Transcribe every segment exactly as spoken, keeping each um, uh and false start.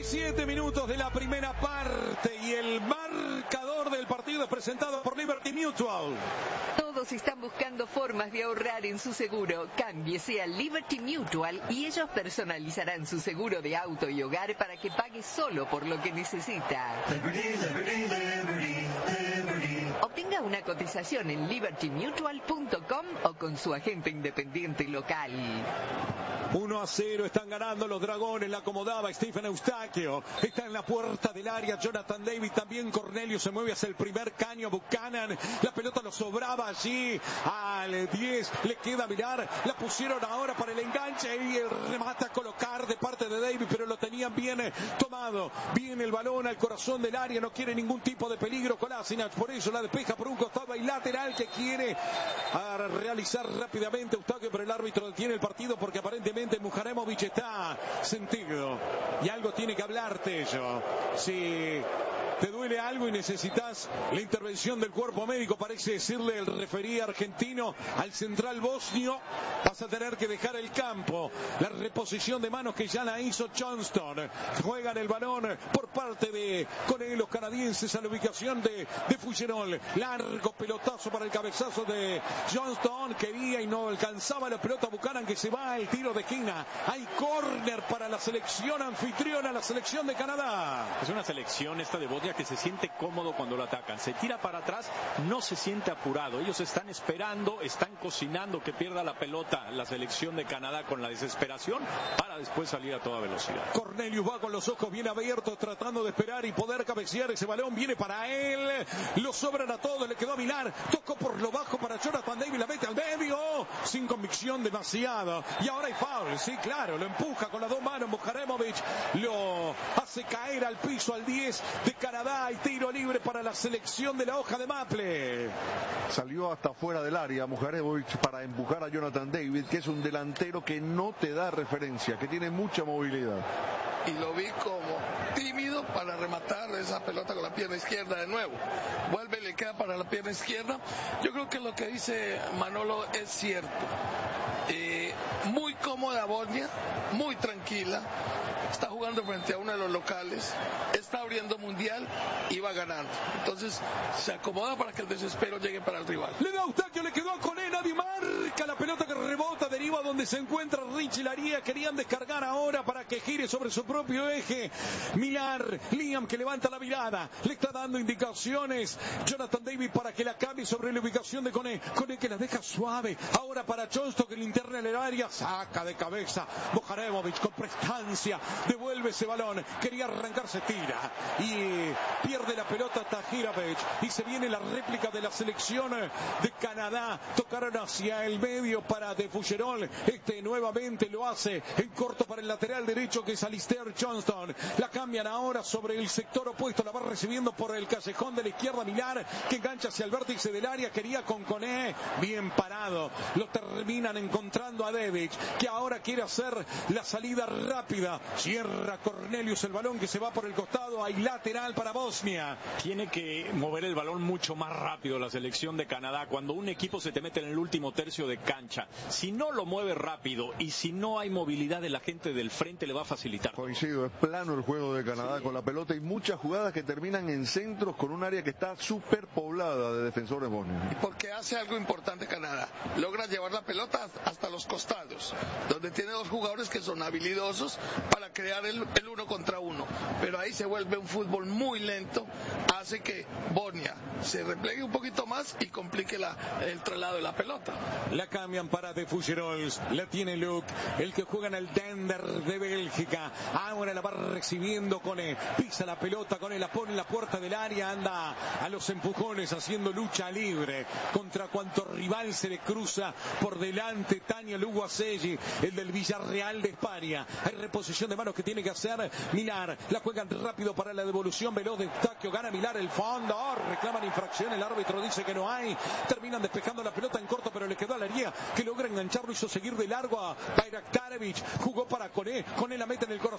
Siete minutos de la primera parte y el marcador del partido es presentado por Liberty Mutual. Todos están buscando formas de ahorrar en su seguro. Cámbiese a Liberty Mutual y ellos personalizarán su seguro de auto y hogar para que pague solo por lo que necesita. Liberty, Liberty, Liberty, Liberty. Obtenga una cotización en liberty mutual punto com o con su agente independiente local. uno a cero están ganando los Dragones, la acomodaba Stephen Eustaquio, está en la puerta del área Jonathan David, también Cornelio se mueve hacia el primer caño, Buchanan, la pelota lo sobraba allí al diez, le queda mirar, la pusieron ahora para el enganche y el remate a colocar de parte de David, pero lo tenían bien tomado, viene el balón al corazón del área, no quiere ningún tipo de peligro Kolasinac, por eso la despeja por un costado y lateral que quiere a realizar rápidamente Eustaquio, pero el árbitro detiene el partido porque aparentemente Mujaremovic está sentido y algo tiene que hablarte ello. Si te duele algo y necesitas la intervención del cuerpo médico, parece decirle el referí argentino al central bosnio, vas a tener que dejar el campo. La reposición de manos que ya la hizo Johnston, juegan el balón por parte de con los canadienses a la ubicación de, de Fougerolles, largo pelotazo para el cabezazo de Johnston, quería y no alcanzaba la pelota, Buchanan que se va al tiro de esquina, hay córner para la selección anfitriona, la selección de Canadá. Es una selección esta de Bosnia que se siente cómodo cuando lo atacan, se tira para atrás, no se siente apurado, ellos están esperando, están cocinando que pierda la pelota la selección de Canadá con la desesperación para después salir a toda velocidad. Cornelius va con los ojos bien abiertos tratando de esperar y poder cabecear, ese balón viene para él, lo sobran a todos, le quedó a Milán, tocó por lo bajo para Jonathan David, la mete al medio, sin convicción demasiado, y ahora hay foul, sí claro, lo empuja con las dos manos Mujaremovic, lo hace caer al piso al diez de Canadá y tiro libre para la selección de la hoja de Maple. Salió hasta fuera del área Mujaremovic para empujar a Jonathan David, que es un delantero que no te da referencia, que tiene mucha movilidad. Y lo vi como tímido para rematar esa pelota con la pierna izquierda de nuevo. Vuelve y le queda para la pierna izquierda. Yo creo que lo que dice Manolo es cierto. Eh, muy cómoda Bosnia, muy tranquila. Está jugando frente a uno de los locales, está abriendo mundial y va ganando. Entonces se acomoda para que el desespero llegue para el rival. Le da Eustaquio, le quedó a Coné, nadie marca la pelota que rebota, deriva donde se encuentra Richie Laría. Querían descargar ahora para que gire sobre su propio eje. Milar, Liam que levanta la mirada, le está dando indicaciones Jonathan David para que la cambie sobre la ubicación de Coné. Coné que la deja suave. Ahora para Johnston que le interna en el área, saca de cabeza Mujaremovic con prestancia. Devuelve ese balón, quería arrancarse, tira y pierde la pelota Tahirovic y se viene la réplica de la selección de Canadá. Tocaron hacia el medio para de Fougerolles, este nuevamente lo hace en corto para el lateral derecho que es Alistair Johnston. La cambian ahora sobre el sector opuesto, la va recibiendo por el callejón de la izquierda Millar que engancha hacia el vértice del área, quería con Coné, bien parado, lo terminan encontrando a Devic que ahora quiere hacer la salida rápida. Cierra Cornelius el balón que se va por el costado, hay lateral para Bosnia. Tiene que mover el balón mucho más rápido la selección de Canadá. Cuando un equipo se te mete en el último tercio de cancha, si no lo mueve rápido y si no hay movilidad de la gente del frente, le va a facilitar. Coincido, es plano el juego de Canadá sí. Con la pelota y muchas jugadas que terminan en centros con un área que está súper poblada de defensores bosnios. Porque hace algo importante Canadá, logra llevar la pelota hasta los costados, donde tiene dos jugadores que son habilidosos para crear el, el uno contra uno, pero ahí se vuelve un fútbol muy lento, hace que Bosnia se replegue un poquito más y complique la, el traslado de la pelota. La cambian para de Fougerolles, la tiene Luke, el que juega en el Dender de Bélgica, ahora la va recibiendo con él, pisa la pelota con él, la pone en la puerta del área, anda a los empujones haciendo lucha libre contra cuanto rival se le cruza por delante. Tania Luguaselli, el del Villarreal de España, hay reposición de manos que tiene que hacer Millar, la juegan rápido para la devolución veloz de Eustaquio, gana Millar el fondo, oh, reclaman infracción, el árbitro dice que no hay, terminan despejando la pelota en corto pero le quedó a Laría que logra engancharlo, hizo seguir de largo a Bayraktarevic, jugó para Coné, Coné la mete en el corazón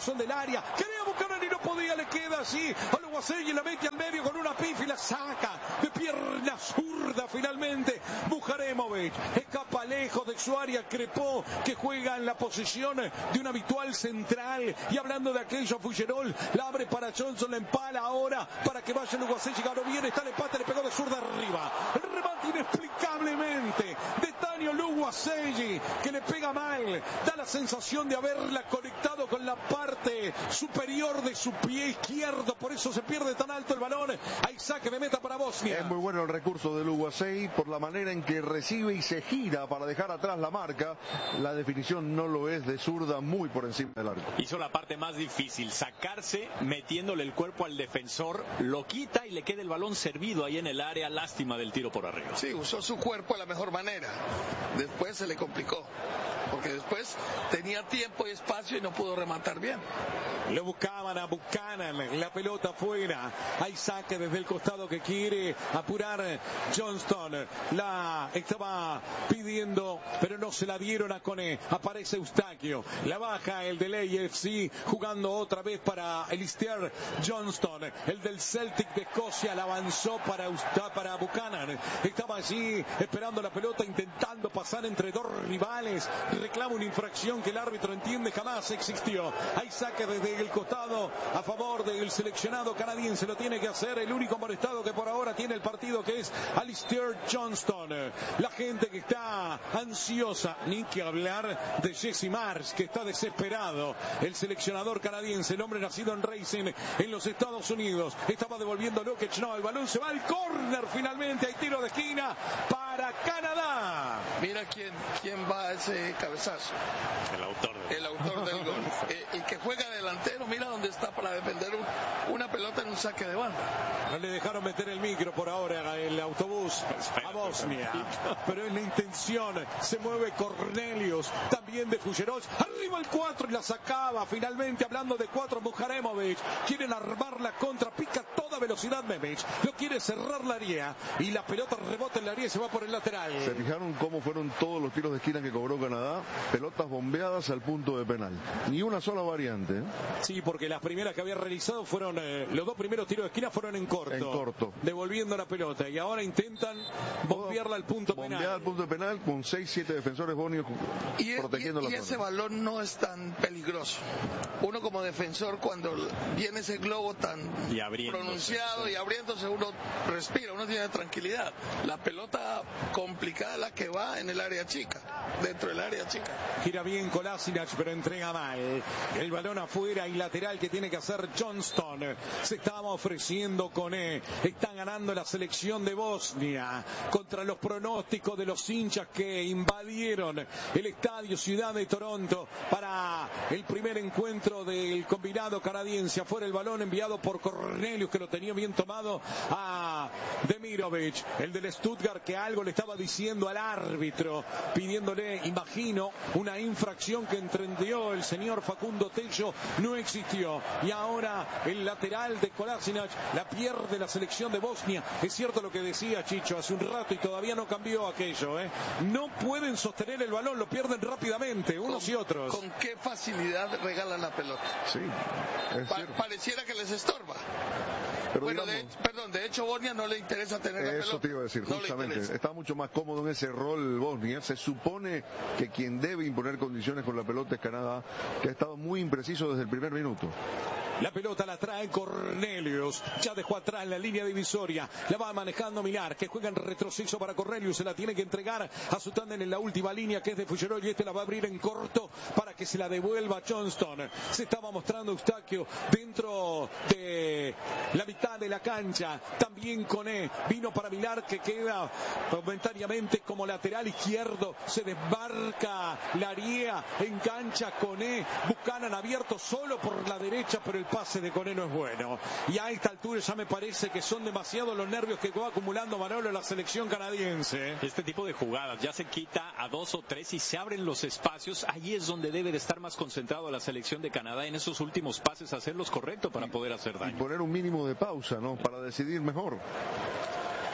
corazón del área. Quería Buchanan y no podía, le queda así. Oluwaseyi la mete al medio con una pif y la saca de pierna zurda finalmente. Bukharemovic escapa lejos de su área. Crepó, que juega en la posición de un habitual central. Y hablando de aquello, Fuggerol la abre para Johnson, la empala ahora para que vaya Oluwaseyi. Ganó bien, está el empate, le pegó de zurda arriba. El remate inexplicablemente de Tani Oluwaseyi, que le pega mal. Da la sensación de haberla conectado con la parte superior de su pie izquierdo, por eso se pierde tan alto el balón. Hay saque de meta para Bosnia. Es muy bueno el recurso de Oluwaseyi por la manera en que recibe y se gira para dejar atrás la marca. La definición no lo es, de zurda muy por encima del arco. Hizo la parte más difícil, sacarse metiéndole el cuerpo al defensor, lo quita y le queda el balón servido ahí en el área. Lástima del tiro por arriba. Sí, usó su cuerpo de la mejor manera. Después se le complicó, porque después tenía tiempo y espacio y no pudo rematar bien. Lo buscaban a Buchanan, la pelota afuera. Hay saque desde el costado que quiere apurar Johnston. La estaba pidiendo, pero no se la dieron a Kone. Aparece Eustaquio. La baja el del A F C, jugando otra vez para Alistair Johnston. El del Celtic de Escocia la avanzó para, Eusta, para Buchanan. Estaba allí esperando la pelota, intentando pasar entre dos rivales. Reclama una infracción que el árbitro entiende jamás existió. Hay saque desde el costado a favor del seleccionado canadiense. Lo tiene que hacer el único molestado que por ahora tiene el partido, que es Alistair Johnston. La gente que está ansiosa, ni que hablar de Jesse Marsh, que está desesperado. El seleccionador canadiense, el hombre nacido en Racing en los Estados Unidos, estaba devolviendo Lukic. No, el balón se va al córner finalmente. Hay tiro de esquina para Canadá. Mira quién, quién va a ese cabezazo. El autor del, el autor del gol. eh, el que juega delantero, mira dónde está para defender un, una pelota en un saque de banda. No le dejaron meter el micro por ahora, el autobús a Bosnia, pero es la intención. Se mueve Cornelius, también de Fuggerol. Arriba el cuatro y la sacaba. Finalmente, hablando de cuatro, Bukharemovic. Quieren armar la contra, pica toda velocidad Memic. Lo quiere cerrar la área y la pelota rebota en la área y se va por el lateral. ¿Se fijaron cómo fueron todos los tiros de esquina que cobró Canadá? Pelotas bombeadas al punto de penal. Ni una sola variante. ¿eh? Sí, porque las primeras que había realizado fueron, eh, los dos primeros tiros de esquina fueron en corto. En corto. Devolviendo la pelota. Y ahora intentan bombearla al punto Bombeada penal. al punto de penal con seis siete defensores bonios y, protegiendo y, la y zona. ese balón no es tan peligroso. Uno como defensor, cuando viene ese globo tan y pronunciado y abriéndose, uno respira, uno tiene tranquilidad. La pelota complicada es la que va en el área chica, dentro del área chica. Gira bien Kolasinac, pero entrega mal. El balón afuera y lateral que tiene que hacer Johnston. Se estaba ofreciendo Kone. Está ganando la selección de Bosnia contra los pronósticos de los hinchas que invadieron el estadio Ciudad de Toronto para el primer encuentro del combinado canadiense. Afuera el balón enviado por Cornelius, que lo tenía bien tomado a Demirovic, el del Stuttgart, que algo le estaba diciendo al árbitro, pidiéndole, imagino, una infracción que entendió el señor Facundo Tello no existió. Y ahora el lateral de Kolasinac la pierde la selección de Bosnia. Es cierto lo que decía Chicho hace un rato y todavía no cambió aquello, ¿eh? No pueden sostener el balón, lo pierden rápidamente unos con, y otros. Con qué facilidad regalan la pelota. Sí, es pa cierto. Pareciera que les estorba. Pero bueno, digamos, de, perdón, de hecho Bosnia no le interesa tener la pelota. eso te iba a decir, no justamente. Está mucho más cómodo en ese rol Bosnia. Se supone que quien debe imponer condiciones con la pelota es Canadá, que ha estado muy impreciso desde el primer minuto. La pelota la trae Cornelius. Ya dejó atrás la línea divisoria. La va manejando Milar, que juega en retroceso para Cornelius. Se la tiene que entregar a su tándem en la última línea, que es de Fuggerol, y este la va a abrir en corto para que se la devuelva Johnston. Se estaba mostrando Eustaquio dentro de la mitad de la cancha. También Kone vino para Milar, que queda momentáneamente como lateral izquierdo. Se desmarca Laría, engancha Kone. Buchanan abierto solo por la derecha, pero el pase de Kone no es bueno. Y a esta altura ya me parece que son demasiados los nervios que va acumulando Manolo en la selección canadiense. Este tipo de jugadas ya se quita a dos o tres y se abren los espacios. Ahí es donde debe de estar más concentrado la selección de Canadá, en esos últimos pases, hacerlos correctos para poder hacer daño. Y poner un mínimo de pausa, ¿no? Para decidir mejor.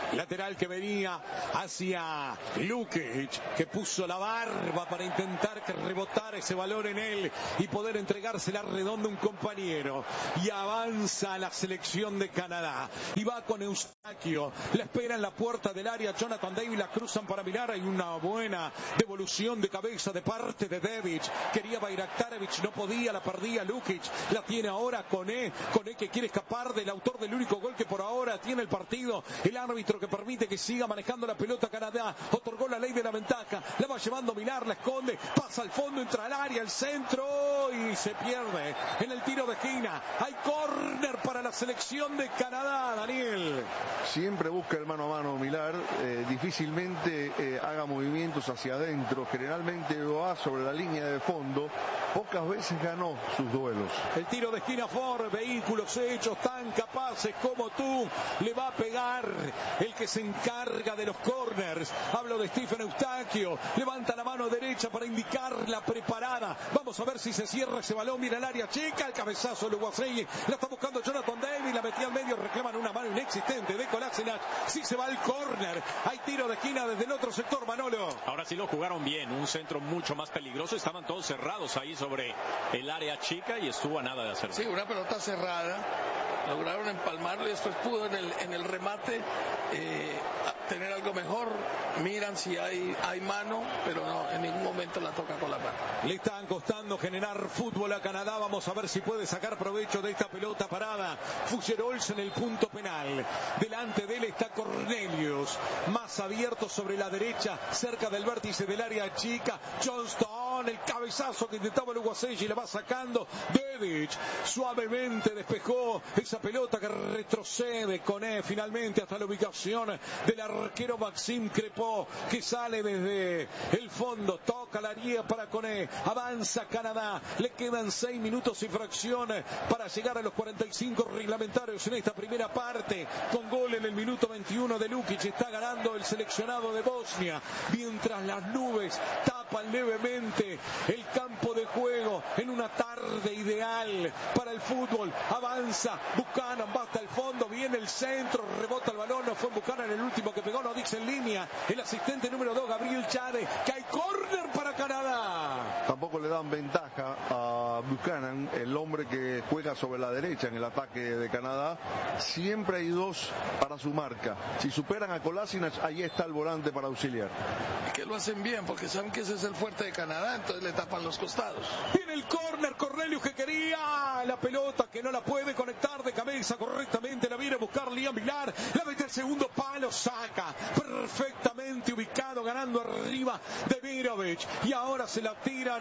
Lateral que venía hacia Lukic, que puso la barba para intentar que rebotara ese balón en él y poder entregársela redonda a un compañero. Y avanza la selección de Canadá. Y va con Eustaquio. La espera en la puerta del área. Jonathan David la cruzan para mirar. Hay una buena devolución de cabeza de parte de David. Quería Bayraktarevic, no podía, la perdía Lukic. La tiene ahora Koné. Koné que quiere escapar del autor del único gol que por ahora tiene el partido. El árbitro que permite que siga manejando la pelota Canadá. Otorgó la ley de la ventaja. La va llevando Milar, la esconde. Pasa al fondo, entra al área, al centro y se pierde en el tiro de esquina. Hay córner para la selección de Canadá, Daniel. Siempre busca el mano a mano Milar. Eh, difícilmente eh, haga movimientos hacia adentro. Generalmente lo hace sobre la línea de fondo. Pocas veces ganó sus duelos. El tiro de esquina Ford, vehículos hechos tan capaces como tú. Le va a pegar el que se encarga de los corners. Hablo de Stephen Eustaquio. Levanta la mano derecha para indicar la preparada. Vamos a ver si se cierra ese balón. Mira el área chica, el cabezazo de Uguasegui. La está buscando Jonathan David. La metía al medio. Reclaman una mano inexistente de Kolasinac. Si se va al córner. Hay tiro de esquina desde el otro sector, Manolo. Ahora sí lo jugaron bien. Un centro mucho más peligroso. Estaban todos cerrados ahí sobre el área chica y estuvo a nada de hacerlo. Sí, una pelota cerrada. Lograron empalmarlo y después pudo en el, en el remate eh, tener algo mejor. Miran si hay, hay mano, pero no, en ningún momento la toca con la mano. Le están costando generar fútbol a Canadá. Vamos a ver si puede sacar provecho de esta pelota parada. Fusserols en el punto penal. Delante de él está Cornelius. Más abierto sobre la derecha, cerca del vértice del área chica. Johnston, el cabezazo que intentaba el Uguasegui, la va sacando. Dedic suavemente despejó esa pelota que retrocede con E finalmente hasta la ubicación del arquero Maxime Crepó, que sale desde el fondo, toca la área para Koné, avanza Canadá, le quedan seis minutos y fracción para llegar a los cuarenta y cinco reglamentarios en esta primera parte, con gol en el minuto veintiuno de Lukic. Está ganando el seleccionado de Bosnia, mientras las nubes tapan levemente el campo de juego en una tarde ideal para el fútbol. Avanza Buchanan, va hasta el fondo, viene el centro, rebota el balón, no fue Buchanan el último que pegó, no dice en línea el asistente número dos, Gabriel Chade, que hay córner para Canadá. Tampoco le dan ventaja a Buchanan, el hombre que juega sobre la derecha en el ataque de Canadá. Siempre hay dos para su marca. Si superan a Kolasinac, ahí está el volante para auxiliar. Que lo hacen bien, porque saben que ese es el fuerte de Canadá, entonces le tapan los costados. Viene el córner, Cornelius que quería la pelota, que no la puede conectar de cabeza correctamente, la viene a buscar Liam Milar, la mete al segundo palo, saca perfectamente ubicado, ganando arriba de Mirovic, y ahora se la tiran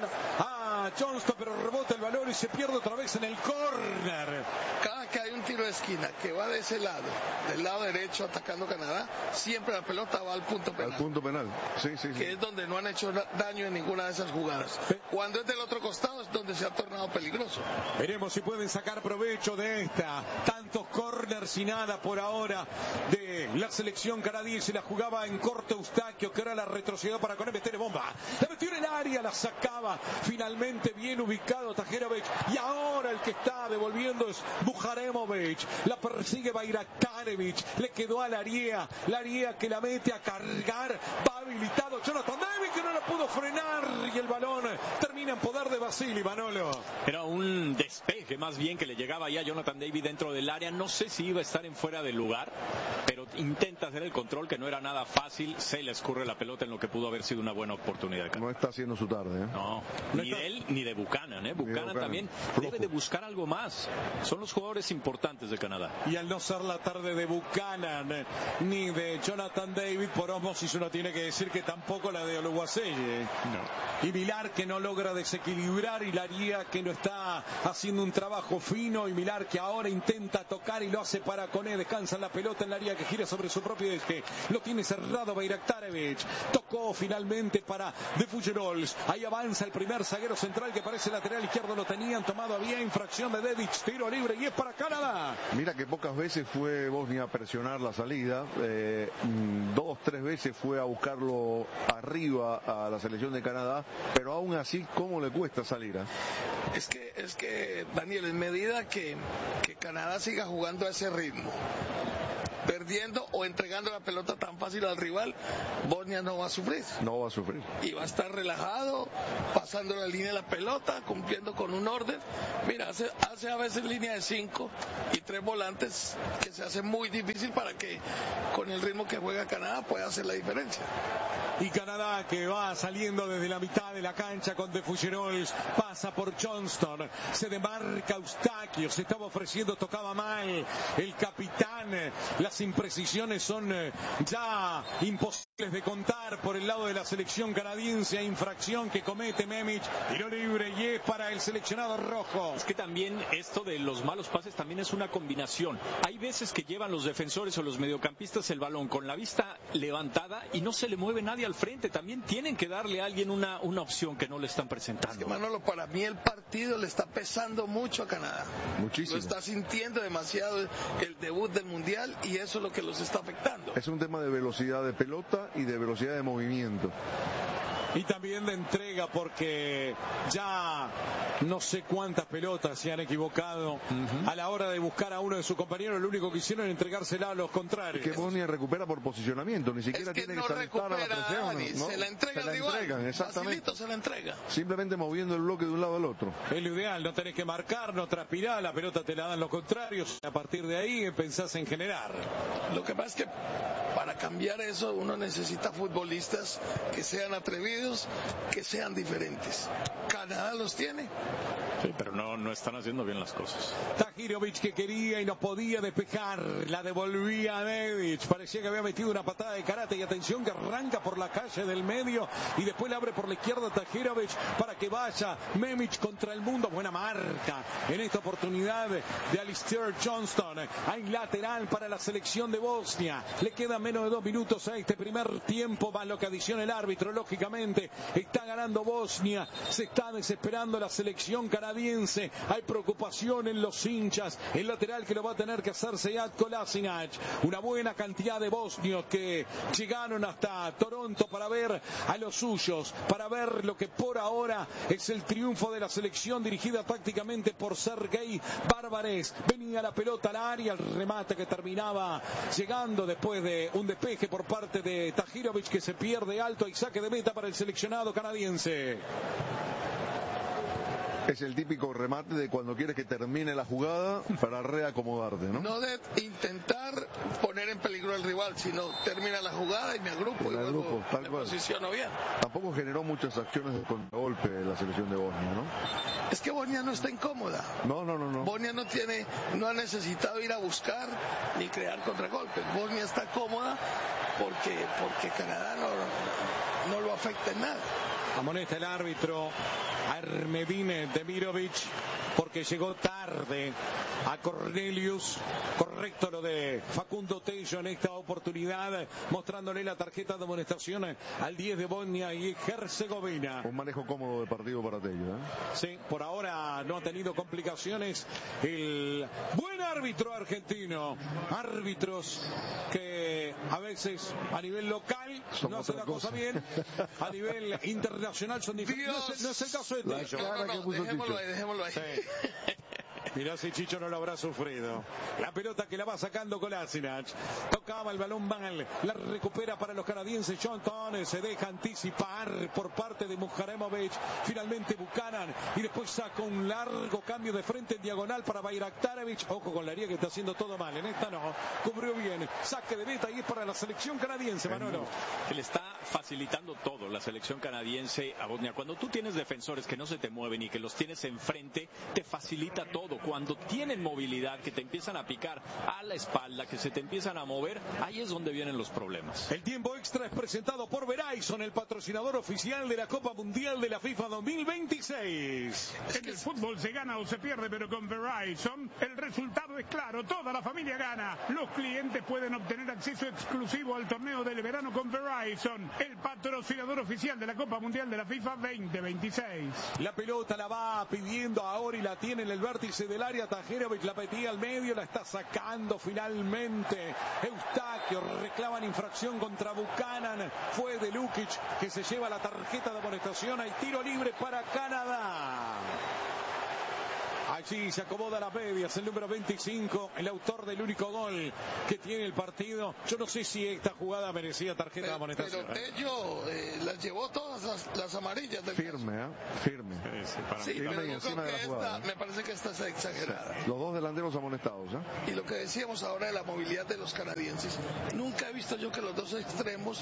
a Johnston, pero rebota el balón y se pierde otra vez en el córner. Cada que hay un tiro de esquina que va de ese lado, del lado derecho atacando Canadá, siempre la pelota va al punto penal. Al punto penal, sí, sí, sí. Que es donde no han hecho daño en ninguna de esas jugadas. Cuando es del otro costado es donde se ha tornado peligroso. Veremos si pueden sacar provecho de esta. Tantos corners y nada por ahora de la selección canadiense. La jugaba en corto Eustaquio, que ahora la retrocedió para con meter bomba. La metió en el área, la sacaba. Finalmente bien ubicado Tajerovic. Y ahora el que está devolviendo es Bujaremovic. La persigue Bayraktarevic. Le quedó a Laria. Laria que la mete a cargar. Va habilitado Jonathan David, que no la pudo frenar. Y el balón termina en poder de Vasily, Manolo. Era un despeje más bien que le llegaba ya a Jonathan David dentro del área. No sé si iba a estar en fuera del lugar, pero intenta hacer el control, que no era nada fácil. Se le escurre la pelota en lo que pudo haber sido una buena oportunidad. No está haciendo su tarde, ¿eh? No, ni de él ni de Buchanan, ¿eh? Buchanan, Buchanan también Flojo. Debe de buscar algo más. Son los jugadores importantes de Canadá. Y al no ser la tarde de Buchanan ni de Jonathan David, por osmosis uno tiene que decir que tampoco la de Oluwaseye. No. Y Milar que no logra desequilibrar, y Laria que no está haciendo un trabajo fino, y Milar que ahora intenta tocar y lo hace para Koné. Descansa la pelota en Laria, que gira sobre su propio eje. Lo tiene cerrado Bayraktarevic. Tocó finalmente para De Fusserols. Ahí avanza el primer zaguero central, que parece lateral izquierdo. Lo tenían tomado a bien. Infracción de Dedic. Tiro libre y es para Canadá. Mira que pocas veces fue Bosnia a presionar la salida. Eh, dos, tres veces fue a buscarlo arriba a la selección de Canadá. Pero aún así, ¿cómo le cuesta salir? ¿eh? Es que, es que, Daniel, en medida que, que Canadá siga jugando a ese ritmo, perdiendo o entregando la pelota tan fácil al rival, Bosnia no va a sufrir. No va a sufrir. Y va a estar relajado, pasando la línea de la pelota, cumpliendo con un orden. Mira, hace, hace a veces línea de cinco y tres volantes que se hace muy difícil para que con el ritmo que juega Canadá pueda hacer la diferencia. Y Canadá, que va saliendo desde la mitad de la cancha con De Fuggerols, pasa por Johnston, se demarca Eustaquio, se estaba ofreciendo, tocaba mal el capitán, las imprecisiones son ya imposibles de contar por el lado de la selección canadiense, infracción que comete Memic, tiro libre y es para el seleccionado rojo. Es que también esto de los malos pases también es una combinación. Hay veces que llevan los defensores o los mediocampistas el balón con la vista levantada y no se le mueve nadie al frente. También tienen que darle a alguien una, una opción que no le están presentando. Es que, Manolo, para mí el partido le está pesando mucho a Canadá. Muchísimo. Lo está sintiendo demasiado el debut del Mundial y eso es lo que los está afectando. Es un tema de velocidad de pelota y de velocidad de movimiento. Y también de entrega, porque ya no sé cuántas pelotas se han equivocado uh-huh. a la hora de buscar a uno de sus compañeros. Lo único que hicieron es entregársela a los contrarios. Es que Bosnia recupera por posicionamiento, ni siquiera es que tiene no que saltar a la presión. Dani, ¿no? Se la entrega se la igual. entregan, exactamente. Facilito se la entrega. Simplemente moviendo el bloque de un lado al otro. Es lo ideal, no tenés que marcar, no transpirar, la pelota te la dan los contrarios. A partir de ahí pensás en generar. Lo que pasa es que para cambiar eso uno necesita futbolistas que sean atrevidos, que sean diferentes. Canadá los tiene. Sí, pero no, no están haciendo bien las cosas. Tahirovic, que quería y no podía despejar, la devolvía a Memic. Parecía que había metido una patada de karate y atención que arranca por la calle del medio y después le abre por la izquierda Tahirovic para que vaya Memic contra el mundo. Buena marca en esta oportunidad de Alistair Johnston. Hay lateral para la selección de Bosnia. Le quedan menos de dos minutos a este primer tiempo, más lo que adiciona el árbitro. Lógicamente está ganando Bosnia, se está desesperando la selección canadiense. Hay preocupación en los hinchas. El lateral que lo va a tener que hacer Sead Kolasinac. Una buena cantidad de bosnios que llegaron hasta Toronto para ver a los suyos, para ver lo que por ahora es el triunfo de la selección dirigida tácticamente por Sergei Barbares. Venía la pelota al área, el remate que terminaba llegando después de un despeje por parte de Tahirovic, que se pierde alto, y saque de meta para el seleccionado canadiense. Es el típico remate de cuando quieres que termine la jugada para reacomodarte, ¿no? No de intentar poner en peligro al rival, sino termina la jugada y me agrupo y luego me posiciono bien. Tampoco generó muchas acciones de contragolpe la selección de Bosnia, ¿no? Es que Bosnia no está incómoda. No, no, no, no. Bosnia no tiene, no ha necesitado ir a buscar ni crear contragolpes. Bosnia está cómoda porque, porque Canadá no, no lo afecta en nada. Amonesta el árbitro a Ermedin Demirovic porque llegó tarde a Cornelius. Correcto lo de Facundo Tello en esta oportunidad, mostrándole la tarjeta de amonestación al diez de Bosnia y Herzegovina. Un manejo cómodo de partido para Tello, ¿eh? Sí, por ahora no ha tenido complicaciones el buen árbitro argentino. Árbitros que a veces a nivel local Somos no hacen la cosa bien, a nivel internacional son difíciles. No, es- no es el caso de Tello. No, no, no, dejémoslo ahí, dejémoslo ahí. Sí. Mirá si Chicho no lo habrá sufrido. La pelota que la va sacando Kolasinac. Tocaba el balón mal. La recupera para los canadienses. Johnston se deja anticipar por parte de Mujaremovic. Finalmente Buchanan. Y después saca un largo cambio de frente en diagonal para Bayraktarevic. Ojo con la herida que está haciendo todo mal. En esta no. Cubrió bien. Saque de meta y es para la selección canadiense, Manolo. Que le está facilitando todo la selección canadiense a Bosnia. Cuando tú tienes defensores que no se te mueven y que los tienes enfrente, te facilita todo. Cuando tienen movilidad, que te empiezan a picar a la espalda, que se te empiezan a mover, ahí es donde vienen los problemas. El tiempo extra es presentado por Verizon, el patrocinador oficial de la Copa Mundial de la FIFA dos mil veintiséis. En el fútbol se gana o se pierde, pero con Verizon el resultado es claro, toda la familia gana. Los clientes pueden obtener acceso exclusivo al torneo del verano con Verizon, el patrocinador oficial de la Copa Mundial de la FIFA veinte veintiséis. La pelota la va pidiendo ahora y la tiene en el vértice del área. Tahirovic la pedía al medio, la está sacando finalmente. Eustaquio reclaman infracción contra Buchanan. Fue de Lukic que se lleva la tarjeta de amonestación. Hay tiro libre para Canadá. Allí se acomoda las medias, el número veinticinco, el autor del único gol que tiene el partido. Yo no sé si esta jugada merecía tarjeta de amonestación. Pero Tello eh, las llevó todas las, las amarillas del Firme, ¿eh? Firme. Sí, sí, para Sí, mí. pero Firme y yo encima creo de la que jugada. esta, me parece que esta es exagerada. Los dos delanteros amonestados, ¿eh? Y lo que decíamos ahora de la movilidad de los canadienses, nunca he visto yo que los dos extremos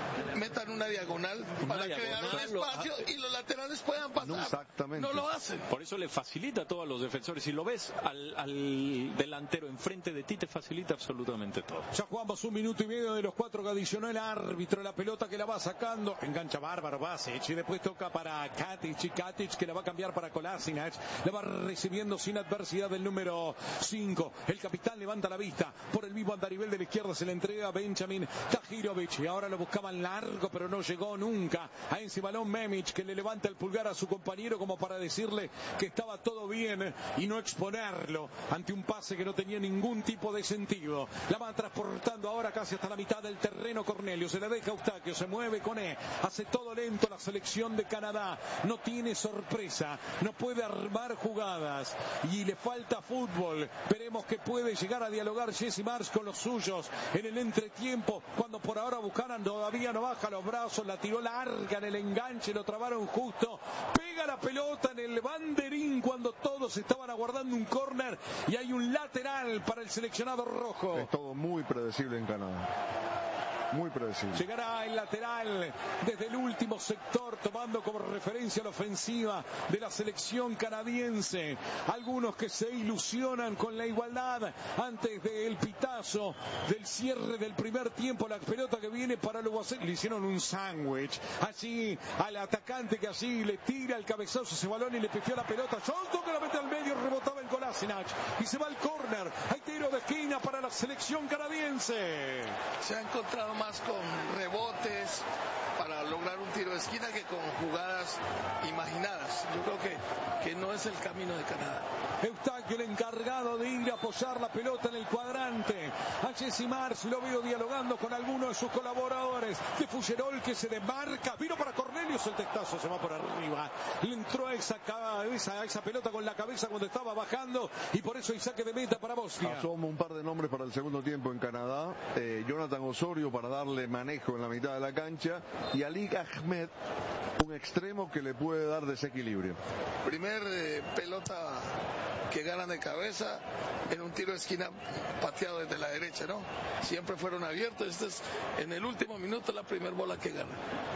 metan una diagonal para crear un espacio y los laterales puedan pasar. Exactamente. No lo hacen. Por eso le facilita todo a los defensores. Si lo ves al, al delantero enfrente de ti, te facilita absolutamente todo. Ya jugamos un minuto y medio de los cuatro que adicionó el árbitro. La pelota que la va sacando. Engancha bárbaro Basic. Y después toca para Katic. Y Katic que la va a cambiar para Kolasinac. La va recibiendo sin adversidad el número cinco. El capitán levanta la vista. Por el mismo andarivel de la izquierda se le entrega a Benjamin Tahirovic. Y ahora lo buscaban largo, pero no llegó nunca a ese balón Memic, que le levanta el pulgar a su compañero como para decirle que estaba todo bien y no exponerlo ante un pase que no tenía ningún tipo de sentido. La va transportando ahora casi hasta la mitad del terreno Cornelio. Se la deja Eustaquio, se mueve con E. Hace todo lento la selección de Canadá. No tiene sorpresa, no puede armar jugadas y le falta fútbol. Veremos que puede llegar a dialogar Jesse Marsch con los suyos en el entretiempo, cuando por ahora Buchanan todavía no baja los brazos, la tiró larga en el enganche, lo trabaron justo, pega la pelota en el banderín cuando todos estaban aguardando un córner y hay un lateral para el seleccionado rojo. Es todo muy predecible en Canadá. Muy predecible. Llegará el lateral desde el último sector, tomando como referencia la ofensiva de la selección canadiense. Algunos que se ilusionan con la igualdad antes del pitazo del cierre del primer tiempo. La pelota que viene para los guaseros. Le hicieron un sándwich allí al atacante, que allí le tira el cabezazo ese balón y le pifió la pelota. Solto que la mete al medio, rebotaba el Kolasinac y se va al córner. Hay tiro de esquina para la selección canadiense. Se ha encontrado más con rebotes para lograr un tiro de esquina que con jugadas imaginadas. Yo creo que, que no es el camino de Canadá. Eustaquio, el encargado de ir a apoyar la pelota en el cuadrante. A Jesse Marsch lo veo dialogando con algunos de sus colaboradores. De Fuggerol, que se desmarca. Vino para Cornelius, el testazo se va por arriba. Le entró a esa, cabeza, a esa pelota con la cabeza cuando estaba bajando. Y por eso hay saque de meta para Bosnia. Asomo un par de nombres para el segundo tiempo en Canadá. Eh, Jonathan Osorio para darle manejo en la mitad de la cancha. Y Ali Ahmed, un extremo que le puede dar desequilibrio. Primer eh, pelota que ganan de cabeza en un tiro de esquina pateado desde la derecha, ¿no? Siempre fueron abiertos. Este es en el último minuto la primer bola que gana.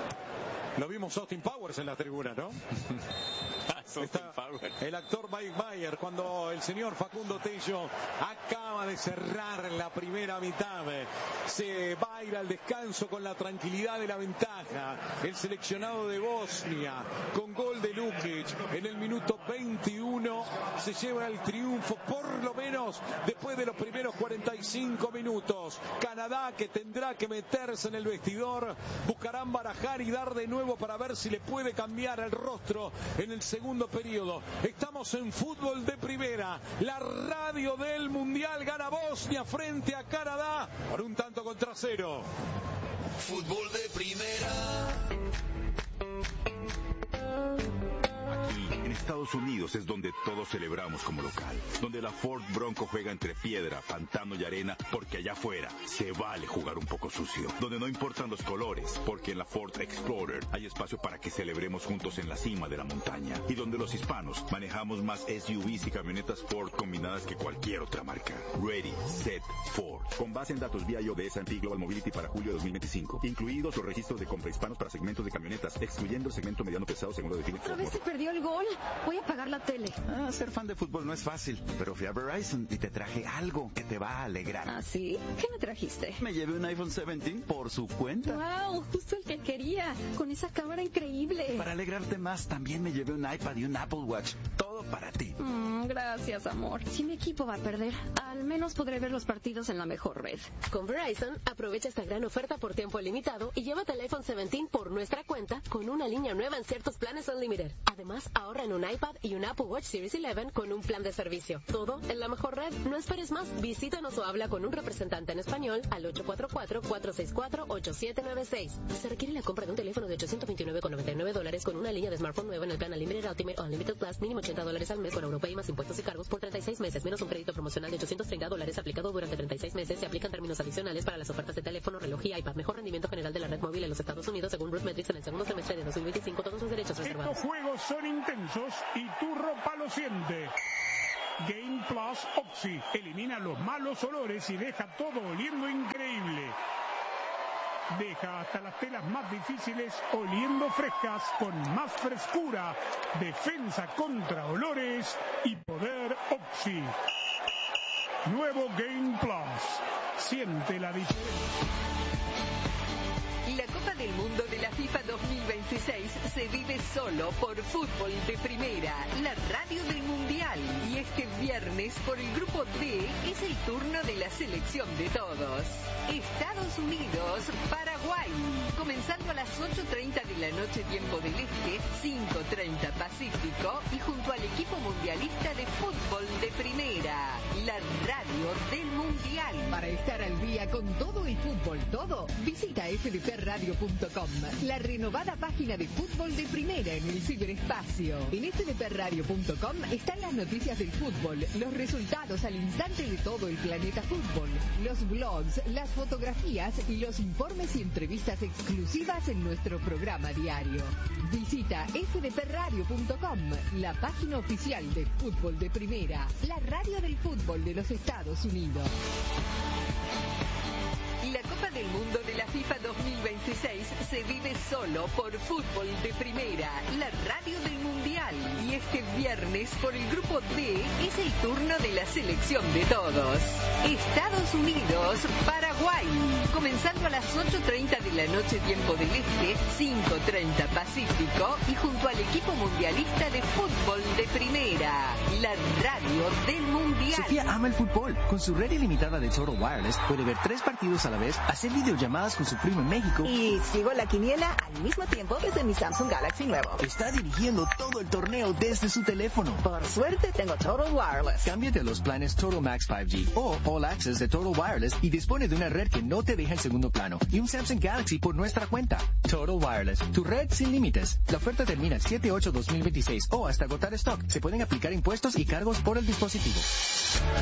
Lo vimos Austin Powers en la tribuna, ¿no? Está el actor Mike Mayer cuando el señor Facundo Tello acaba de cerrar la primera mitad. Se va a ir al descanso con la tranquilidad de la ventaja. El seleccionado de Bosnia, con gol de Lukic en el minuto veintiuno, se lleva el triunfo, por lo menos después de los primeros cuarenta y cinco minutos. Canadá, que tendrá que meterse en el vestidor, buscarán barajar y dar de nuevo para ver si le puede cambiar el rostro en el segundo periodo. Estamos en Fútbol de Primera, la radio del Mundial. Gana Bosnia frente a Canadá por un tanto contra cero. Fútbol de Primera. Aquí, en Estados Unidos, es donde todos celebramos como local. Donde la Ford Bronco juega entre piedra, pantano y arena, porque allá afuera se vale jugar un poco sucio. Donde no importan los colores, porque en la Ford Explorer hay espacio para que celebremos juntos en la cima de la montaña. Y donde los hispanos manejamos más S U Vs y camionetas Ford combinadas que cualquier otra marca. Ready, Set, Ford. Con base en datos V I O de S and P Global Mobility para julio de dos mil veinticinco. Incluidos los registros de compra hispanos para segmentos de camionetas, excluyendo el segmento mediano pesado según lo define Ford. ¿Otra vez se perdió el gol? Voy a apagar la tele. Ah, ser fan de fútbol no es fácil, pero fui a Verizon y te traje algo que te va a alegrar. ¿Ah, sí? ¿Qué me trajiste? Me llevé un iPhone diecisiete por su cuenta. ¡Wow! Justo el que quería, con esa cámara increíble. Para alegrarte más, también me llevé un iPad y un Apple Watch. Todo para ti. Mm, gracias, amor. Si mi equipo va a perder, al menos podré ver los partidos en la mejor red. Con Verizon, aprovecha esta gran oferta por tiempo limitado y llévate el iPhone diecisiete por nuestra cuenta con una línea nueva en ciertos planes Unlimited. Además, ahorra en un iPad y un Apple Watch Series once con un plan de servicio. Todo en la mejor red. No esperes más. Visítanos o habla con un representante en español al ocho cuatro cuatro, cuatro seis cuatro, ocho siete nueve seis. Se requiere la compra de un teléfono de ochocientos veintinueve con noventa y nueve dólares con una línea de smartphone nueva en el plan Unlimited Ultimate o Unlimited Plus, mínimo ochenta dólares dólares al mes por Europay más impuestos y cargos por treinta y seis meses, menos un crédito promocional de ochocientos treinta dólares aplicado durante treinta y seis meses. Se aplican términos adicionales para las ofertas de teléfono, reloj y iPad. Mejor rendimiento general de la red móvil en los Estados Unidos según Rootmetrics en el segundo semestre de dos mil veinticinco. Todos sus derechos reservados. Estos juegos son intensos y tu ropa lo siente. Game Plus Oxy elimina los malos olores y deja todo oliendo increíble. Deja hasta las telas más difíciles oliendo frescas con más frescura, defensa contra olores y poder Oxy. Nuevo Game Plus. Siente la diferencia. La Copa del Mundo de la FIFA dos mil veintiséis se vive solo por Fútbol de Primera, la radio del Mundial. Y este viernes por el Grupo D es el turno de la selección de todos. Estados Unidos, Paraguay. Comenzando a las ocho treinta de la noche tiempo del Este, cinco treinta Pacífico y junto al equipo mundialista de Fútbol de Primera, la radio del Mundial. Para estar al día con todo el fútbol, todo, visita f d p radio punto com, la renovada página de Fútbol de Primera en el ciberespacio. En f d p radio punto com están las noticias del fútbol, los resultados al instante de todo el planeta fútbol, los blogs, las fotografías y los informes y entrevistas exclusivas en nuestro programa diario. Visita f d p radio punto com, la página oficial de Fútbol de Primera, la radio del fútbol de los Estados Unidos. La Copa del Mundo de la FIFA dos mil veintiséis se vive solo por Fútbol de Primera, la radio del Mundial. Y este viernes por el Grupo D es el turno de la selección de todos. Estados Unidos, Paraguay. Comenzando a las ocho treinta de la noche tiempo del Este, cinco treinta Pacífico y junto al equipo mundialista de Fútbol de Primera, la radio del Mundial. Sofía ama el fútbol. Con su red ilimitada de Total Wireless puede ver tres partidos a la vez, hacer videollamadas con su primo en México y sigo la quiniela al mismo tiempo desde mi Samsung Galaxy nuevo. Está dirigiendo todo el torneo desde su teléfono. Por suerte tengo Total Wireless. Cámbiate a los planes Total Max cinco G o All Access de Total Wireless y dispone de una red que no te deja en segundo plano y un Samsung Galaxy por nuestra cuenta. Total Wireless, tu red sin límites. La oferta termina el siete ocho dos mil veintiséis o hasta agotar stock. Se pueden aplicar impuestos y cargos por el dispositivo.